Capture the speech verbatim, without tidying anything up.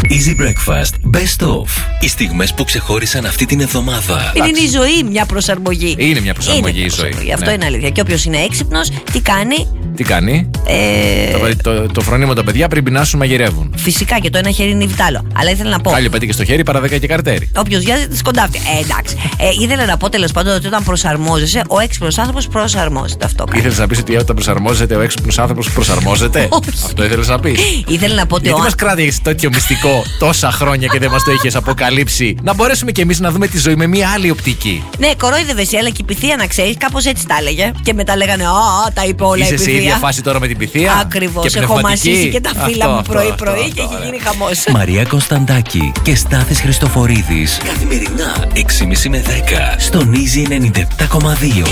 Easy Breakfast Best Of. Οι στιγμές που ξεχώρισαν αυτή την εβδομάδα. Είναι η ζωή μια προσαρμογή. Είναι μια προσαρμογή είναι η ζωή. προσαρμογή. Αυτό ναι. είναι αλήθεια. Και όποιος είναι έξυπνος, τι κάνει. Τι κάνει. Ε... Το, το, το φρόνιμο τα παιδιά πριν πεινάσουν μαγειρεύουν. Φυσικά και το ένα χέρι είναι βιτάλο. Αλλά ήθελα να πω. Κάλιο πέτυχε στο χέρι, παρά δέκα και καρτέρι. Όποιος βιάζεται σκοντάφτει. Ε, εντάξει. Ε, ήθελα να πω τέλος πάντων ότι όταν προσαρμόζεσαι, ο έξυπνος άνθρωπος προσαρμόζεται. Αυτό κάνει. Ήθελες να πεις ότι όταν προσαρμόζεται, ο έξυπνος άνθρωπος προσαρμόζεται. Αυτό ήθελες να πεις. Ήθελα να πω ότι. Γιατί μας κράτησες τέτοιο μυστικό τόσα χρόνια και δεν μας το είχες αποκαλύψει. Να μπορέσουμε κι εμείς να δούμε τη ζωή με μια άλλη οπτική. Ναι, κορόιδευες, αλλά και η πυθία να ξέρεις, κάπως έτσι τα έλεγε. Και μετά λέγανε, Α, τα είπε όλα η Είσαι πυθία. σε ίδια φάση τώρα με την πυθία. Ακριβώς. Έχω μασίσει και τα φύλλα μου πρωί-πρωί και έχει γίνει χαμός. Μαρία Κωνσταντάκη και Στάθης Χριστοφορίδης. Καθημερινά έξι και μισή με δέκα στον Easy ενενήντα επτά κόμμα δύο.